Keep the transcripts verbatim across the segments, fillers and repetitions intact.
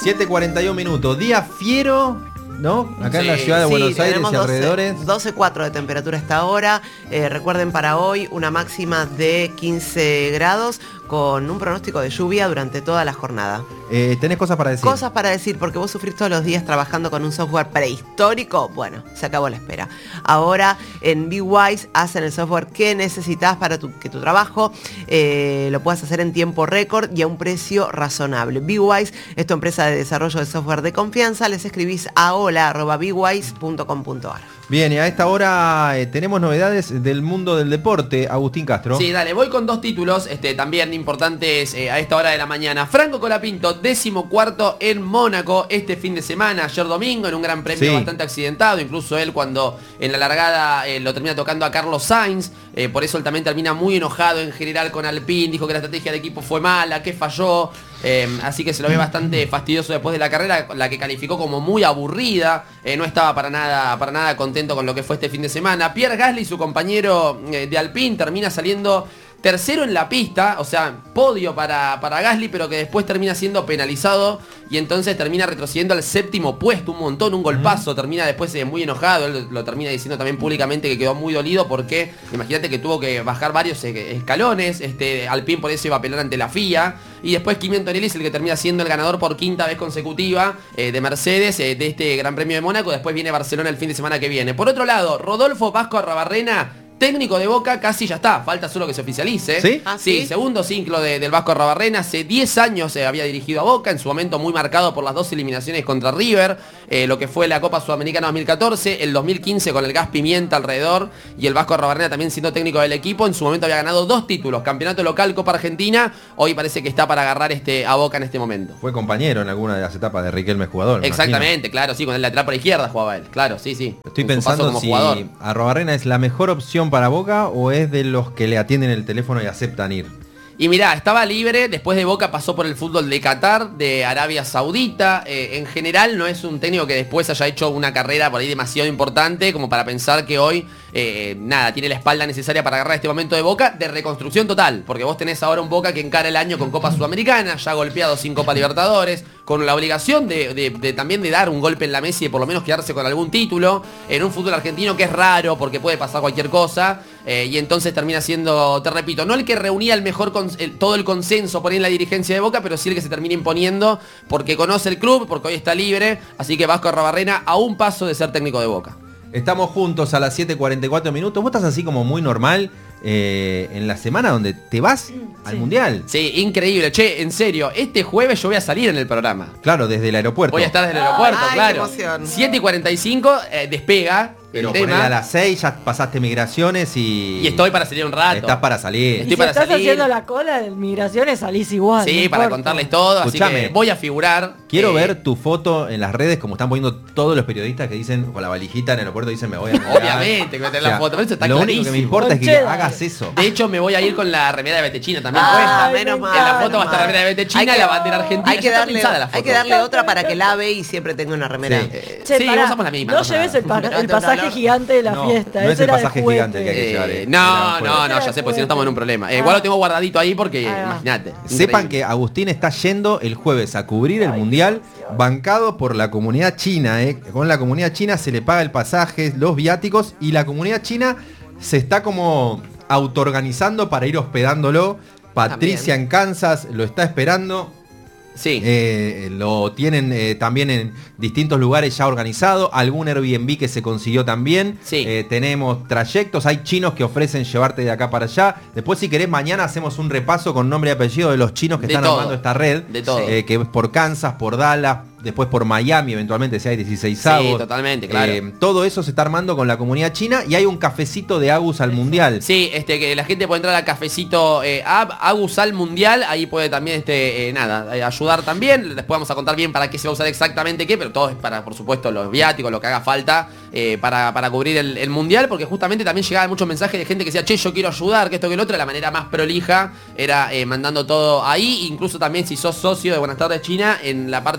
siete cuarenta y uno minutos. Día fiero, ¿no? Acá sí, en la ciudad de sí, Buenos Aires y doce, alrededores. doce coma cuatro de temperatura hasta ahora. Eh, recuerden para hoy una máxima de quince grados con un pronóstico de lluvia durante toda la jornada. Eh, ¿Tenés cosas para decir? Cosas para decir, porque vos sufrís todos los días trabajando con un software prehistórico. Bueno, se acabó la espera. Ahora en BeWise hacen el software que necesitas para tu, que tu trabajo eh, lo puedas hacer en tiempo récord y a un precio razonable. BeWise es tu empresa de desarrollo de software de confianza. Les escribís a hola arroba bewise punto com punto ar. Bien, y a esta hora eh, tenemos novedades del mundo del deporte. Agustín Castro. Sí, dale, voy con dos títulos este, también importantes eh, a esta hora de la mañana. Franco Colapinto, décimo cuarto en Mónaco este fin de semana, ayer domingo, en un gran premio sí. bastante accidentado. Incluso él cuando en la largada eh, lo termina tocando a Carlos Sainz. Eh, por eso él también termina muy enojado en general con Alpine. Dijo que la estrategia del equipo fue mala, que falló. Eh, así que se lo ve bastante fastidioso después de la carrera, la que calificó como muy aburrida. Eh, no estaba para nada, para nada contento con lo que fue este fin de semana. Pierre Gasly, su compañero eh, de Alpine, termina saliendo tercero en la pista, o sea, podio para, para Gasly, pero que después termina siendo penalizado y entonces termina retrocediendo al séptimo puesto, un montón, un golpazo, uh-huh. termina después eh, muy enojado, él lo termina diciendo también públicamente que quedó muy dolido porque, imagínate que tuvo que bajar varios eh, escalones, este, Alpine por eso iba a pelear ante la F I A, y después Kimi Antonelli es el que termina siendo el ganador por quinta vez consecutiva eh, de Mercedes, eh, de este Gran Premio de Mónaco. Después viene Barcelona el fin de semana que viene. Por otro lado, Rodolfo Vasco Arrabarrena, técnico de Boca, casi ya está, falta solo que se oficialice. ¿Sí? ¿Ah, sí? sí, segundo ciclo de, del Vasco Arrabarrena. Hace diez años se eh, había dirigido a Boca, en su momento muy marcado por las dos eliminaciones contra River, eh, lo que fue la Copa Sudamericana dos mil catorce, el dos mil quince con el gas pimienta alrededor, y el Vasco Arrabarena también siendo técnico del equipo. En su momento había ganado dos títulos, campeonato local, Copa Argentina. Hoy parece que está para agarrar este, a Boca en este momento. Fue compañero en alguna de las etapas de Riquelme jugador. Exactamente, imagino. Claro, sí, con el lateral por izquierda jugaba él, claro, sí, sí. Estoy pensando si jugador. Arrabarena es la mejor opción para Boca o es de los que le atienden el teléfono y aceptan ir. Y mirá, estaba libre, después de Boca pasó por el fútbol de Qatar, de Arabia Saudita. Eh, en general no es un técnico que después haya hecho una carrera por ahí demasiado importante como para pensar que hoy, eh, nada, tiene la espalda necesaria para agarrar este momento de Boca de reconstrucción total. Porque vos tenés ahora un Boca que encara el año con Copa Sudamericana, ya golpeado sin Copa Libertadores, con la obligación de, de, de también de dar un golpe en la mesa y de por lo menos quedarse con algún título, en un fútbol argentino que es raro porque puede pasar cualquier cosa, eh, y entonces termina siendo, te repito, no el que reunía el mejor con, el, todo el consenso por ahí en la dirigencia de Boca, pero sí el que se termina imponiendo porque conoce el club, porque hoy está libre, así que Vasco Arrabarena a un paso de ser técnico de Boca. Estamos juntos a las siete cuarenta y cuatro minutos. Vos estás así como muy normal eh, en la semana donde te vas sí. al Mundial. Sí, increíble. Che, en serio, este jueves yo voy a salir en el programa. Claro, desde el aeropuerto. Voy a estar desde el aeropuerto, Ay, claro. siete y cuarenta y cinco, eh, despega. Pero ponele a las seis, ya pasaste migraciones y... Y estoy para salir un rato. Estás para salir. Y estoy si para estás salir. haciendo la cola de migraciones, salís igual. Sí, no para importa. contarles todo, Escuchame, así que voy a figurar. Quiero eh, ver tu foto en las redes, como están poniendo todos los periodistas que dicen, con la valijita en el aeropuerto, dicen, me voy a migrar. Obviamente, que voy a tener O sea, la foto, pero eso está lo clarísimo. único que me importa es que Conchera. hagas eso. De hecho, me voy a ir con la remera de Betechina también Ay, puesta. menos mal. En la foto va a estar la remera de Hay Betechina que- y la bandera argentina. Hay que, Ya está darle, pintada la foto. hay que darle otra para que lave y siempre tenga una remera. Sí. Eh, Che, sí, pará, usamos la misma. no pasa lleves nada. el, pa- No el te pasaje olor. gigante de la No, fiesta. no es Ese el era de pasaje juguete. gigante que hay que llevar. Eh, eh. no, Era no, un no, ya sé, pues si no estamos en un problema. Eh, Ah. igual lo tengo guardadito ahí porque, Ah. imagínate. Sepan increíble. que Agustín está yendo el jueves a cubrir el Ay, Mundial, Dios. bancado por la comunidad china. Eh. Con la comunidad china se le paga el pasaje, los viáticos, y la comunidad china se está como autoorganizando para ir hospedándolo. Patricia También. en Kansas lo está esperando. Sí. Eh, lo tienen eh, también en distintos lugares ya organizado. Algún Airbnb que se consiguió también. Sí. Eh, tenemos trayectos. Hay chinos que ofrecen llevarte de acá para allá. Después, si querés, mañana hacemos un repaso con nombre y apellido de los chinos que De están todo. armando esta red. De todo. Eh, que es por Kansas, por Dallas, después por Miami, eventualmente si hay dieciséis Sí, totalmente, claro. Eh, todo eso se está armando con la comunidad china. Y hay un cafecito de Agus al Mundial. Sí, este, que la gente puede entrar al cafecito eh, App, Agus al Mundial, ahí puede también, este, eh, nada, eh, ayudar también. Después vamos a contar bien para qué se va a usar exactamente qué, pero todo es para, por supuesto, los viáticos, lo que haga falta eh, para, para cubrir el, el Mundial, porque justamente también llegaban muchos mensajes de gente que decía, che, yo quiero ayudar, que esto que el otro. La manera más prolija era eh, mandando todo ahí, incluso también si sos socio de Buenas Tardes China, en la parte de proyectos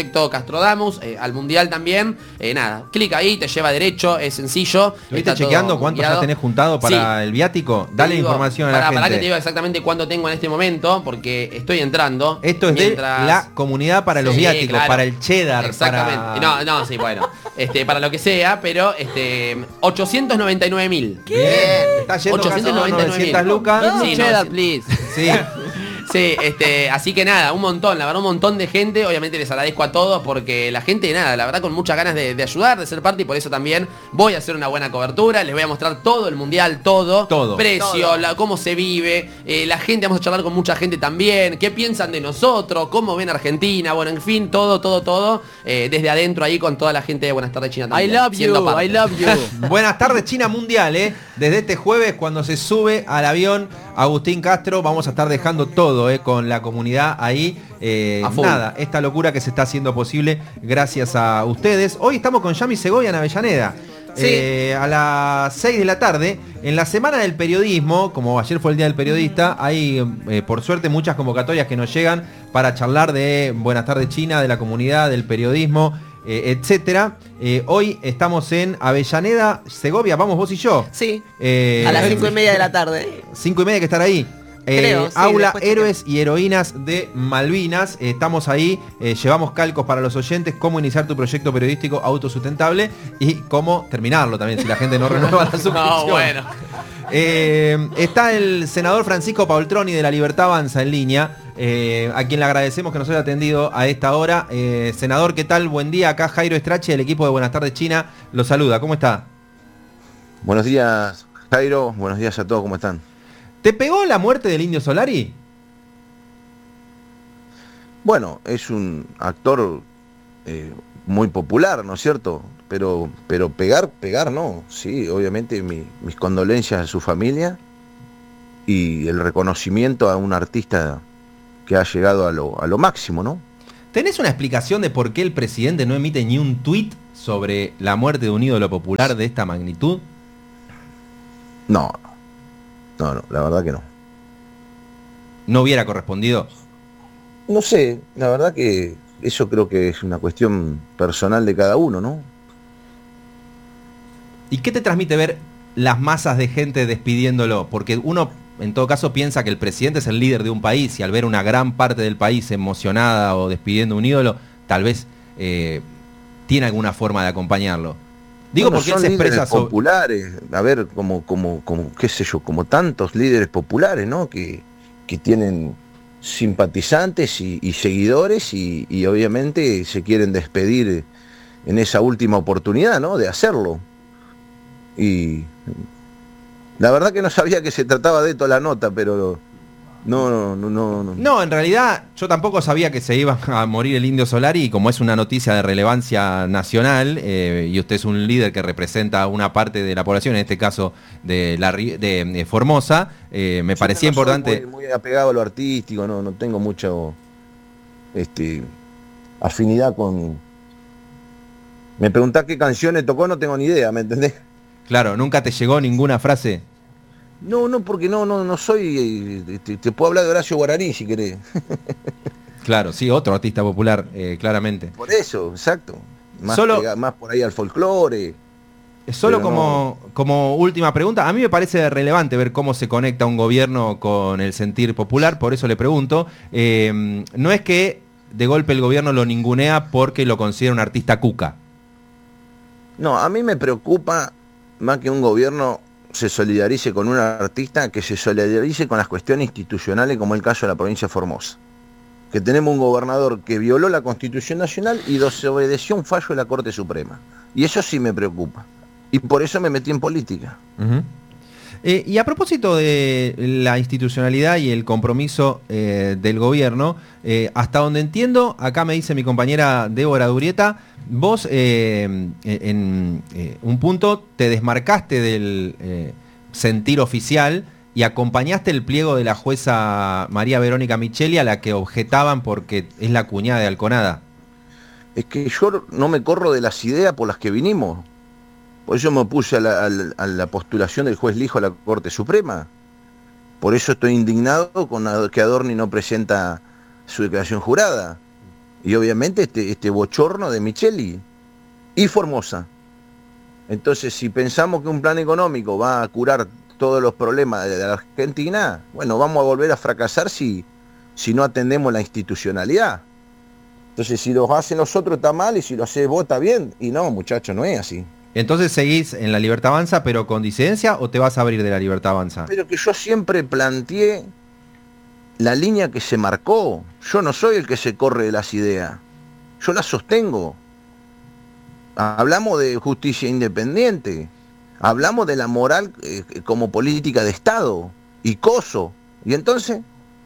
proyecto Castrodamus, eh, al Mundial también. Eh, nada, clic ahí, te lleva derecho, es sencillo. ¿Estuviste chequeando cuánto ya tenés juntado para sí. el viático? Dale digo, información a la para, gente. Para que te diga exactamente cuánto tengo en este momento, porque estoy entrando. Esto es mientras... de la comunidad para los sí, viáticos, claro. para el cheddar. Exactamente. Para... No, no, sí, bueno. Este, para lo que sea, pero este ochocientos noventa y nueve mil. ¿Qué? Bien. Está yendo ochocientos noventa y nueve mil lucas. No, sí, cheddar, no, please. Sí. Sí, este, así que nada, un montón, la verdad un montón de gente, obviamente les agradezco a todos porque la gente, nada, la verdad con muchas ganas de, de ayudar, de ser parte y por eso también voy a hacer una buena cobertura, les voy a mostrar todo el mundial, todo, todo. precio, todo. La, cómo se vive, eh, la gente, vamos a charlar con mucha gente también, qué piensan de nosotros, cómo ven Argentina, bueno, en fin, todo, todo, todo, eh, desde adentro ahí con toda la gente de Buenas Tardes China también. I love you, parte. I love you. Buenas Tardes China Mundial, eh, desde este jueves cuando se sube al avión Agustín Castro, vamos a estar dejando todo eh, con la comunidad ahí. Eh, nada, esta locura que se está haciendo posible gracias a ustedes. Hoy estamos con Yami Segovia en Avellaneda. Sí. Eh, a las seis de la tarde, en la Semana del Periodismo, como ayer fue el Día del Periodista, hay eh, por suerte muchas convocatorias que nos llegan para charlar de Buenas Tardes China, de la comunidad, del periodismo, eh, etcétera. Eh, hoy estamos en Avellaneda, Segovia, vamos vos y yo. Sí, eh, a las cinco y media de la tarde. Cinco y media que estar ahí. Eh, Creo, sí, Aula Héroes y Heroínas de Malvinas. Eh, estamos ahí, eh, llevamos calcos para los oyentes, cómo iniciar tu proyecto periodístico autosustentable y cómo terminarlo también, si la gente no renueva la suscripción. No, bueno. Eh, está el senador Francisco Paultroni de La Libertad Avanza en línea, eh, a quien le agradecemos que nos haya atendido a esta hora. Eh, senador, ¿qué tal? Buen día. Acá Jairo Estrache, del equipo de Buenas Tardes China, lo saluda. ¿Cómo está? Buenos días, Jairo. Buenos días a todos. ¿Cómo están? ¿Te pegó la muerte del Indio Solari? Bueno, es un actor eh, muy popular, ¿no es cierto? Pero, pero pegar, pegar no. Sí, obviamente mi, mis condolencias a su familia y el reconocimiento a un artista que ha llegado a lo, a lo máximo, ¿no? ¿Tenés una explicación de por qué el presidente no emite ni un tuit sobre la muerte de un ídolo popular de esta magnitud? No, no, no, la verdad que no. ¿No hubiera correspondido? No sé, la verdad que eso creo que es una cuestión personal de cada uno, ¿no? ¿Y qué te transmite ver las masas de gente despidiéndolo? Porque uno, en todo caso, piensa que el presidente es el líder de un país y al ver una gran parte del país emocionada o despidiendo un ídolo, tal vez eh, tiene alguna forma de acompañarlo. Digo, bueno, porque son él se expresa líderes sobre... populares, a ver, como, como, como, qué sé yo, como tantos líderes populares, ¿no? Que, que tienen simpatizantes y, y seguidores y, y obviamente se quieren despedir en esa última oportunidad, ¿no? De hacerlo. Y la verdad que no sabía que se trataba de esto la nota, pero no, no, no, no. No, no en realidad yo tampoco sabía que se iba a morir el Indio Solari y como es una noticia de relevancia nacional eh, y usted es un líder que representa a una parte de la población, en este caso de, la, de, de Formosa, eh, me sí, parecía no importante... Soy muy, muy apegado a lo artístico, no, no tengo mucho este, afinidad con... Me preguntás qué canciones tocó, no tengo ni idea, ¿me entendés? Claro, ¿nunca te llegó ninguna frase? No, no, porque no, no, no soy... Eh, te, te puedo hablar de Horacio Guaraní, si querés. Claro, sí, otro artista popular, eh, claramente. Por eso, exacto. Más, Solo, pega, más por ahí al folclore. Solo como, no... como última pregunta, a mí me parece relevante ver cómo se conecta un gobierno con el sentir popular, por eso le pregunto. Eh, no es que de golpe el gobierno lo ningunea porque lo considera un artista cuca. No, a mí me preocupa... más que un gobierno se solidarice con un artista, que se solidarice con las cuestiones institucionales, como el caso de la provincia de Formosa. Que tenemos un gobernador que violó la Constitución Nacional y desobedeció un fallo de la Corte Suprema. Y eso sí me preocupa. Y por eso me metí en política. Uh-huh. Eh, y a propósito de la institucionalidad y el compromiso eh, del gobierno, eh, hasta donde entiendo, acá me dice mi compañera Débora Durieta, vos eh, en eh, un punto te desmarcaste del eh, sentir oficial y acompañaste el pliego de la jueza María Verónica Micheli, a la que objetaban porque es la cuñada de Alconada. Es que yo no me corro de las ideas por las que vinimos. Por eso me opuse a la, a, la, a la postulación del juez Lijo a la Corte Suprema. Por eso estoy indignado con que Adorni no presenta su declaración jurada. y obviamente este, este bochorno de Micheli y Formosa. Entonces, si pensamos que un plan económico va a curar todos los problemas de la Argentina, bueno, vamos a volver a fracasar si, si no atendemos la institucionalidad. Entonces, si lo hacen los otros está mal y si lo haces vos está bien. Y no, muchachos, no es así. Entonces, ¿seguís en la Libertad Avanza pero con disidencia o te vas a abrir de la Libertad Avanza? Pero que yo siempre planteé la línea que se marcó. Yo no soy el que se corre de las ideas. Yo las sostengo. Hablamos de justicia independiente. Hablamos de la moral eh, como política de Estado. Y coso. ¿Y entonces?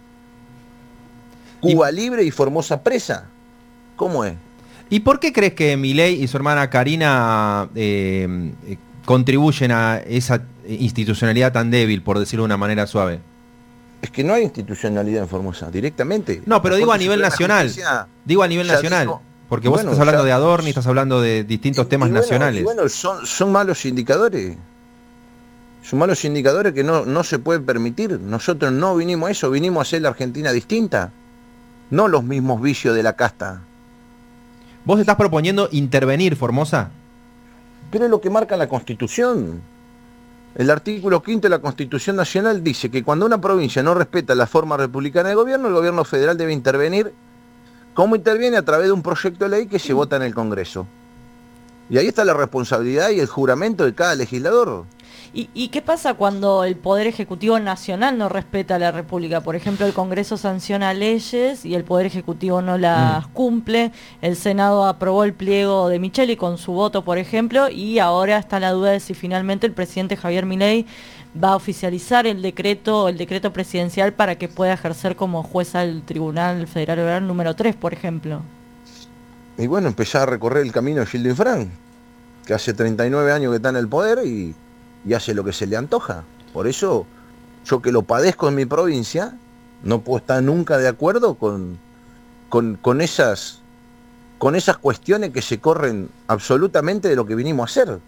Cuba y... libre y Formosa presa. ¿Cómo es? ¿Y por qué crees que Milei y su hermana Karina eh, eh, contribuyen a esa institucionalidad tan débil, por decirlo de una manera suave? Es que no hay institucionalidad en Formosa, directamente. No, pero digo a nivel nacional. Digo a nivel nacional. Dijo, porque vos bueno, estás hablando ya, de Adorni, estás hablando de distintos y, temas y bueno, nacionales. Y bueno, son, son malos indicadores. Son malos indicadores que no, no se pueden permitir. Nosotros no vinimos a eso, vinimos a hacer la Argentina distinta. No los mismos vicios de la casta. ¿Vos estás proponiendo intervenir Formosa? Pero es lo que marca la Constitución. El artículo quinto de la Constitución Nacional dice que cuando una provincia no respeta la forma republicana de gobierno, el gobierno federal debe intervenir. ¿Cómo interviene? A través de un proyecto de ley que se vota en el Congreso. Y ahí está la responsabilidad y el juramento de cada legislador. ¿Y, ¿Y qué pasa cuando el Poder Ejecutivo Nacional no respeta la República? Por ejemplo, el Congreso sanciona leyes y el Poder Ejecutivo no las mm. cumple. El Senado aprobó el pliego de Micheli con su voto, por ejemplo, y ahora está la duda de si finalmente el presidente Javier Milei va a oficializar el decreto, el decreto presidencial para que pueda ejercer como jueza del Tribunal Federal Oral número tres, por ejemplo. Y bueno, empezar a recorrer el camino de Gildo Infran, que hace treinta y nueve años que está en el poder y... y hace lo que se le antoja. Por eso, yo que lo padezco en mi provincia, no puedo estar nunca de acuerdo con, con, con, esas, con esas cuestiones que se corren absolutamente de lo que vinimos a hacer.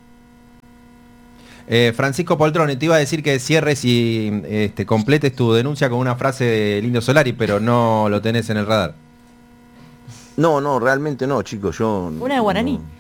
Eh, Francisco Poltroni, te iba a decir que cierres y este, completes tu denuncia con una frase del Indio Solari, pero no lo tenés en el radar. No, no, realmente no, chicos. Yo Una de Guaraní. No.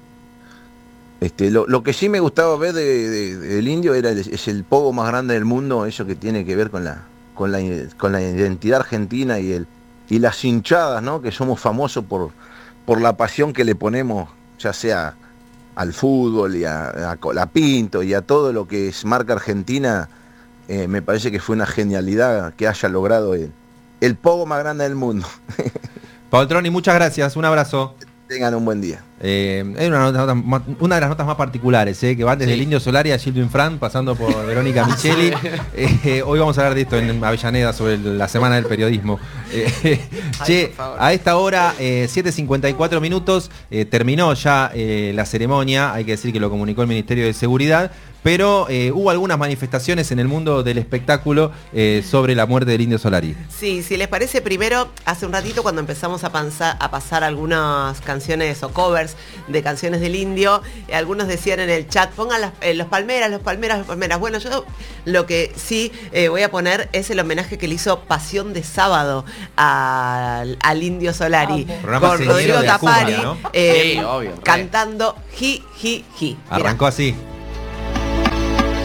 Este, lo, lo que sí me gustaba ver de, de, de, del Indio era el, es el pogo más grande del mundo, eso que tiene que ver con la, con la, con la identidad argentina y, el, y las hinchadas, ¿no? Que somos famosos por, por la pasión que le ponemos, ya sea al fútbol y a, a la Pinto y a todo lo que es marca argentina. Eh, me parece que fue una genialidad que haya logrado el, el pogo más grande del mundo. Poltroni, muchas gracias, un abrazo. Tengan un buen día. Eh, es una, nota, una de las notas más particulares, eh, que van desde sí. el Indio Solari a Gildo Infran, pasando por Verónica Micheli. Eh, hoy vamos a hablar de esto en Avellaneda sobre la Semana del Periodismo. Eh, Ay, che, a esta hora, eh, siete cincuenta y cuatro minutos, eh, terminó ya eh, la ceremonia, hay que decir que lo comunicó el Ministerio de Seguridad, pero eh, hubo algunas manifestaciones en el mundo del espectáculo eh, sobre la muerte del Indio Solari. Sí, si les parece, primero, hace un ratito cuando empezamos a, panza, a pasar algunas canciones o covers de canciones del Indio, eh, algunos decían en el chat, pongan las, eh, los palmeras, los palmeras, los palmeras. Bueno, yo lo que sí eh, voy a poner es el homenaje que le hizo Pasión de Sábado al, al Indio Solari, ah, con Rodrigo Tapari, ¿no? eh, sí, obvio, cantando Ji, Ji, Ji. Arrancó así.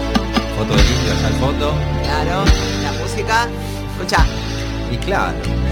Foto del Indio, allá al fondo. Claro, la música, escucha. Y claro.